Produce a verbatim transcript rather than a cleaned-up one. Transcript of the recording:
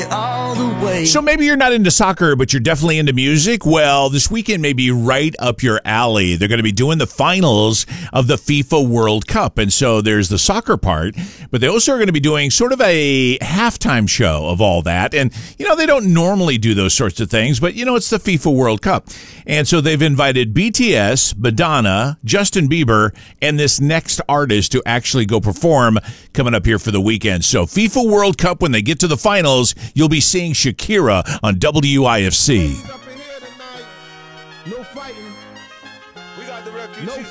all the way. So maybe you're not into soccer, but you're definitely into music. Well, this weekend may be right up your alley. They're going to be doing the finals of the FIFA World Cup. And so there's the soccer part, but they also are going to be doing sort of a halftime show of all that. And, you know, they don't normally do those sorts of things, but, you know, it's the FIFA World Cup. And so they've invited B T S, Madonna, Justin Bieber, and this next artist to actually go perform coming up here for the weekend. So FIFA World Cup, when they get to the finals, you'll be seeing Shakira on W I F C. No fighting. We got the refugees. No